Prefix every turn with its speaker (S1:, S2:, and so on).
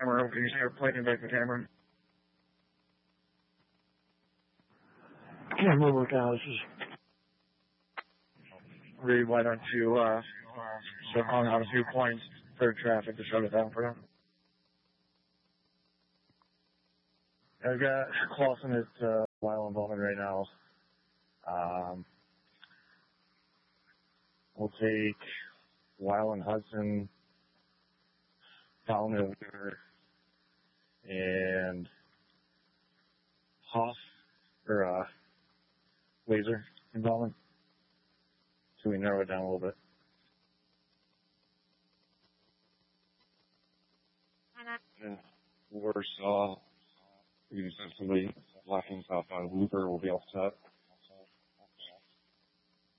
S1: Camera, can you start playing back the camera? Camera work out. This is Reed, why don't you start calling out a few points for traffic to shut it down for them? I've got Clausen at Weil and Bowman right now. We'll take Weil and Hudson, Downhill, and Hoff or Laser involvement. So we narrow it down a little bit.
S2: Yeah. Warsaw, you can send somebody blocking southbound Looper will be all set.